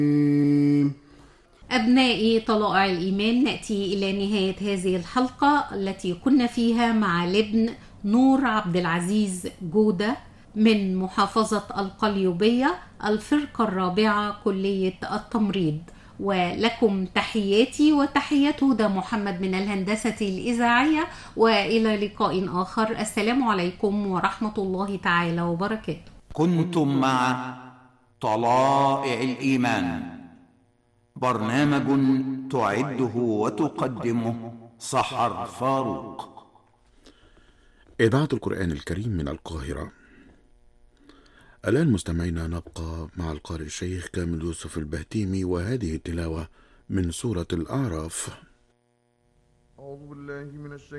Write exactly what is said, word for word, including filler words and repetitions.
أبنائي طلائع الإيمان، نأتي إلى نهاية هذه الحلقة التي كنا فيها مع الابن نور عبد العزيز جودة من محافظة القليوبية، الفرقة الرابعة، كلية التمريض. ولكم تحياتي وتحيات هدى محمد من الهندسة الإذاعية، وإلى لقاء آخر. السلام عليكم ورحمة الله تعالى وبركاته. كنتم مع طلائع الإيمان، برنامج تعده وتقدمه سحر فاروق. إذاعة القرآن الكريم من القاهرة. الآن مستمعينا نبقى مع القارئ الشيخ كامل يوسف البهتيمي، وهذه التلاوة من سورة الأعراف. أعوذ بالله من الشيطان